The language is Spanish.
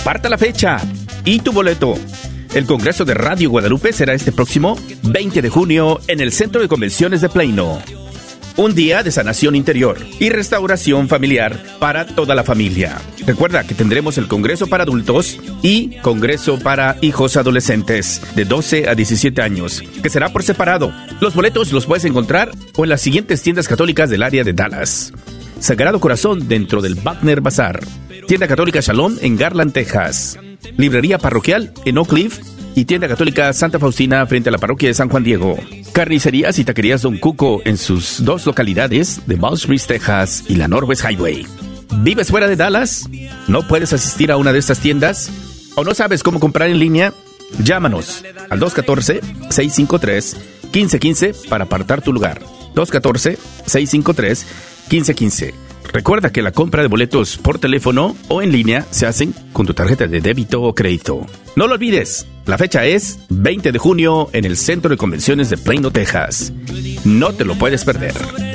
Aparta la fecha y tu boleto. El Congreso de Radio Guadalupe será este próximo 20 de junio en el Centro de Convenciones de Plano. Un día de sanación interior y restauración familiar para toda la familia. Recuerda que tendremos el Congreso para adultos y Congreso para hijos adolescentes de 12 a 17 años, que será por separado. Los boletos los puedes encontrar o en las siguientes tiendas católicas del área de Dallas. Sagrado Corazón dentro del Wagner Bazar. Tienda Católica Shalom en Garland, Texas. Librería Parroquial en Oak Cliff y Tienda Católica Santa Faustina frente a la parroquia de San Juan Diego. Carnicerías y taquerías Don Cuco en sus dos localidades de Balls Breeze, Texas y la Northwest Highway. ¿Vives fuera de Dallas? ¿No puedes asistir a una de estas tiendas? ¿O no sabes cómo comprar en línea? Llámanos al 214-653-1515 para apartar tu lugar. 214-653-1515. Recuerda que la compra de boletos por teléfono o en línea se hacen con tu tarjeta de débito o crédito. No lo olvides, la fecha es 20 de junio en el Centro de Convenciones de Plano, Texas. No te lo puedes perder.